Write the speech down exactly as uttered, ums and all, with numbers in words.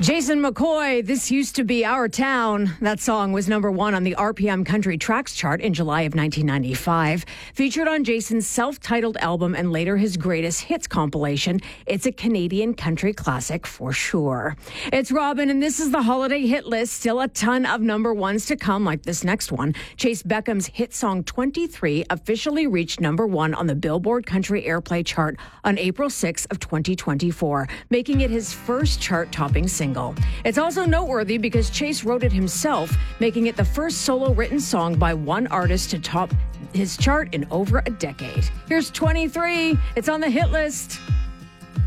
Jason McCoy, This Used to Be Our Town. That song was number one on the R P M Country Tracks chart in July of nineteen ninety-five. Featured on Jason's self-titled album and later his greatest hits compilation, it's a Canadian country classic for sure. It's Robin, and this is the holiday hit list. Still a ton of number ones to come, like this next one. Chase Beckham's hit song twenty-three officially reached number one on the Billboard Country Airplay chart on April sixth of twenty twenty-four, making it his first chart-topping single. It's also noteworthy because Chase wrote it himself, making it the first solo written song by one artist to top his chart in over a decade. Here's twenty-three. It's on the hit list.